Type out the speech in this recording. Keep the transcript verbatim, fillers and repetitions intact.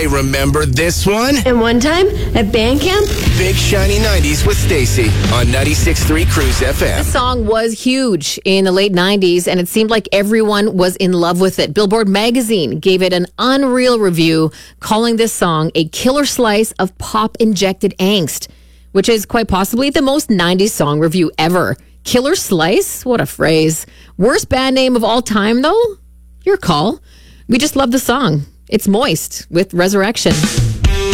Hey, remember this one? And one time at band camp, Big Shiny nineties with Stacy on ninety-six point three Cruise F M. The song was huge in the late nineties, and it seemed like everyone was in love with it. Billboard magazine gave it an unreal review, calling this song a killer slice of pop-injected angst, which is quite possibly the most nineties song review ever. Killer slice? What a phrase. Worst band name of all time, though? Your call. We just love the song. It's Moist with Resurrection.